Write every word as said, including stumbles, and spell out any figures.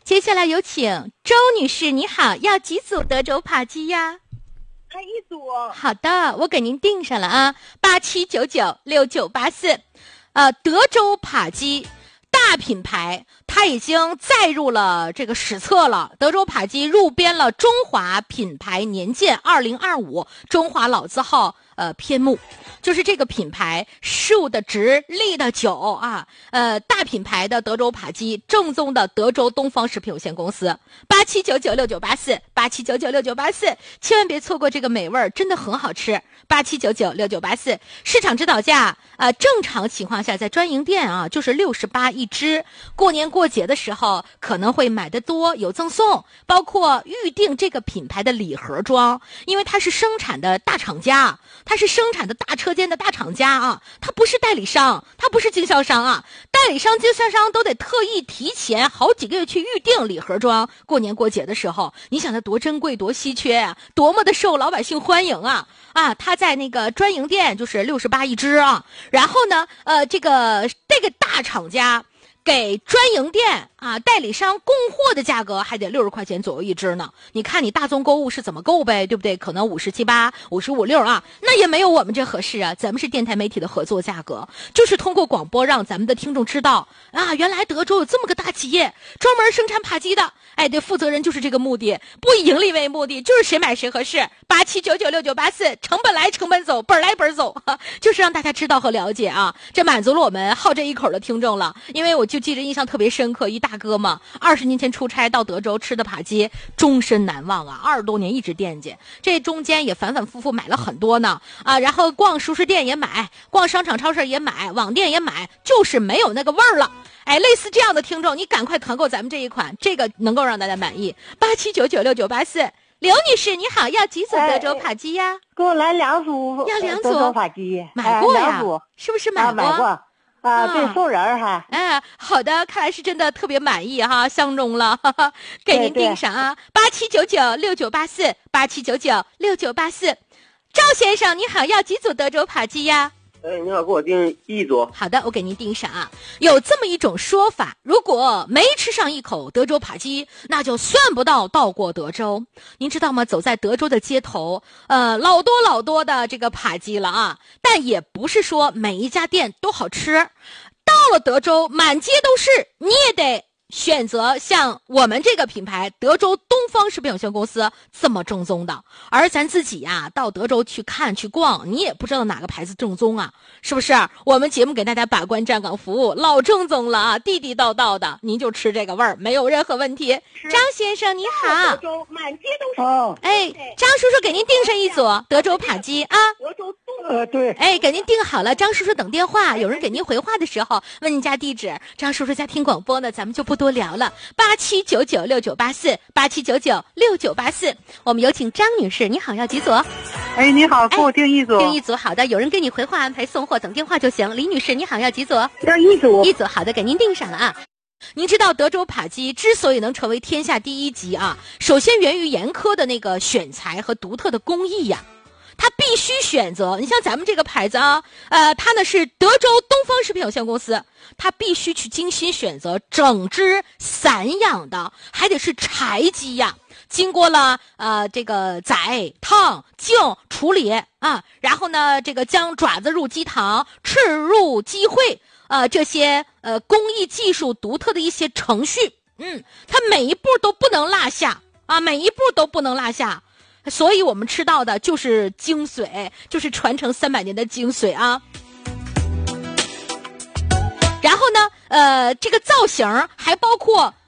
接下来有请周女士，你好，要几组德州扒鸡呀？ 还一组。 好的，我给您定上了啊，八七九九六九八四，呃，德州扒鸡大品牌，它已经载入了这个史册了。德州扒鸡入编了中华品牌年鉴二零二五中华老字号呃篇目。就是这个品牌树的直立的久啊，呃，大品牌的德州扒鸡，正宗的德州东方食品有限公司，八七九九六九八四，八七九九六九八四，千万别错过这个美味，真的很好吃。八七九九六九八四，市场指导价，呃，正常情况下在专营店啊，就是六十八一只，过年过节的时候可能会买得多，有赠送，包括预定这个品牌的礼盒装，因为它是生产的大厂家，它是生产的大车间的大厂家啊，它不是代理商，它不是经销商啊，代理商、经销商都得特意提前好几个月去预定礼盒装，过年过节的时候，你想它多珍贵、多稀缺啊，多么的受老百姓欢迎啊！啊，它在那个专营店就是六十八一只啊，然后呢，呃，这个这个大厂家给专营店啊代理商供货的价格还得六十块钱左右一只呢。你看你大宗购物是怎么购呗，对不对？可能五十七八、五十五六啊，那也没有我们这合适啊。咱们是电台媒体的合作价格，就是通过广播让咱们的听众知道啊，原来德州有这么个大企业，专门生产扒鸡的。哎，对，负责人就是这个目的，不以盈利为目的，就是谁买谁合适。八七九九六九八四，成本来成本走，本来本走，就是让大家知道和了解啊。这满足了我们好这一口的听众了，因为我就记着印象特别深刻，一大哥嘛，二十年前出差到德州吃的扒鸡，终身难忘啊，二十多年一直惦记。这中间也反反复复买了很多呢啊，然后逛熟食店也买，逛商场超市也买，网店也买，就是没有那个味儿了。哎，类似这样的听众，你赶快团购咱们这一款，这个能够让大家满意。八七九九六九八四，刘女士你好，要几组德州扒鸡呀？ 给我来两组。 要两组德州扒鸡， 买过呀？ 两组是不是买过？ 啊、买过。啊，对，送人还。 哎，好的，看来是真的特别满意哈，相中了，哈哈，给您定上啊，八七九九六九八四，八七九九六九八四。赵先生你好，要几组德州扒鸡呀？ 哎，你好，给我订一组。 好的，我给您订上啊。有这么一种说法，如果没吃上一口德州扒鸡，那就算不到到过德州。您知道吗？走在德州的街头，呃，老多老多的这个扒鸡了啊。但也不是说每一家店都好吃。到了德州，满街都是，你也得选择像我们这个品牌德州东方食品有限公司这么正宗的。而咱自己呀、啊、到德州去看去逛，你也不知道哪个牌子正宗啊，是不是？我们节目给大家把关站岗服务，老正宗了啊，地地道道的，您就吃这个味儿，没有任何问题。张先生你好。 德州满街都是。 哦， 哎，张叔叔给您订上一组德州扒鸡啊。 德州呃，对。 哎，给您订好了，张叔叔等电话，有人给您回话的时候问您家地址，张叔叔家听广播呢，咱们就不多聊了。八七九九六九八四，八七九九六九八四，我们有请张女士，你好，要几组？ 哎，你好，给我订一组。 订一组，好的，有人给你回话安排送货，等电话就行。李女士，你好，要几组？ 要一组。 一组，好的，给您订上了啊。您知道德州扒鸡之所以能成为天下第一级啊，首先源于严苛的那个选材和独特的工艺呀。他必须选择，你像咱们这个牌子啊，呃，它呢是德州东方食品有限公司，它必须去精心选择整只散养的，还得是柴鸡呀，经过了呃这个宰、烫、净、处理啊，然后呢这个将爪子入鸡膛，翅入鸡会，呃这些呃工艺技术独特的一些程序，嗯，它每一步都不能落下啊，每一步都不能落下。所以我们吃到的就是精髓，就是传承三百年的精髓啊。然后呢，呃，这个造型还包括